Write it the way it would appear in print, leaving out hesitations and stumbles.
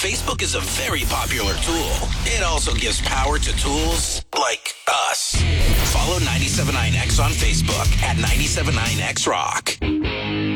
Facebook is a very popular tool. It also gives power to tools like us. Follow 97.9X on Facebook at 97.9X Rock.